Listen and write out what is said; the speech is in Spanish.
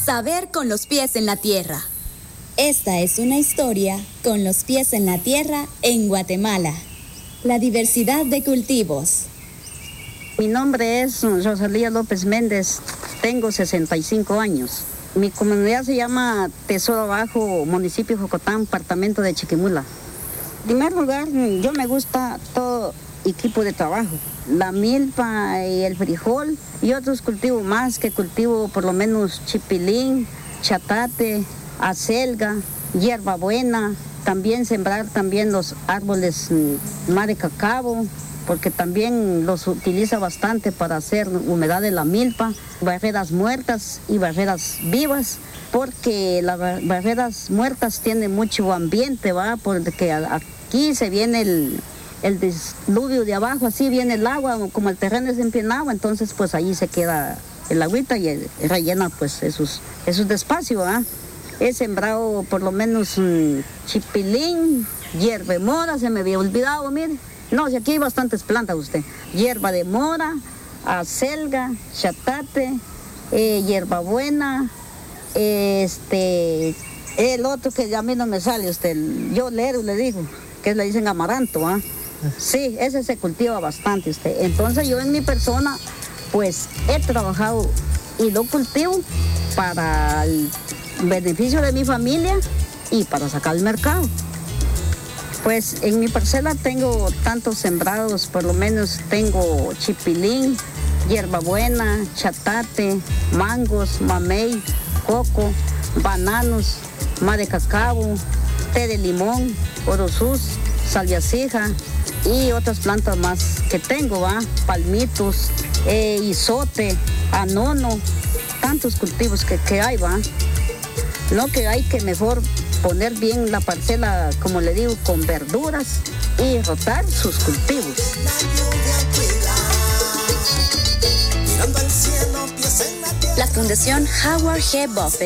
Saber con los pies en la tierra. Esta es una historia con los pies en la tierra en Guatemala. La diversidad de cultivos. Mi nombre es Rosalía López Méndez, tengo 65 años. Mi comunidad se llama Tesoro Bajo, municipio Jocotán, departamento de Chiquimula. En primer lugar, yo me gusta todo equipo de trabajo, la milpa y el frijol y otros cultivos más que cultivo, por lo menos chipilín, chatate, acelga, hierbabuena, también sembrar también los árboles más de cacao, porque también los utiliza bastante para hacer humedad de la milpa, barreras muertas y barreras vivas, porque las barreras muertas tienen mucho ambiente, ¿va? Porque aquí se viene el diluvio de abajo, así viene el agua, como el terreno es empinado, entonces pues ahí se queda el agüita y rellena pues esos espacios, ¿va? He sembrado por lo menos chipilín, hierba de mora, se me había olvidado, mire. No, si aquí hay bastantes plantas usted. Hierba de mora, acelga, chatate, hierbabuena, el otro que a mí no me sale usted, yo lero le digo, que le dicen amaranto, ¿ah? Sí, ese se cultiva bastante usted. Entonces yo en mi persona, pues he trabajado y lo cultivo para el beneficio de mi familia y para sacar al mercado. Pues en mi parcela tengo tantos sembrados, por lo menos tengo chipilín, hierbabuena, chatate, mangos, mamey, coco, bananos, má de cacao, té de limón, orosus, salviacija y otras plantas más que tengo, ¿va? Palmitos, izote, anono, tantos cultivos que hay, ¿va? No, que hay que mejor poner bien la parcela, como le digo, con verduras y rotar sus cultivos. La Fundación Howard G. Buffett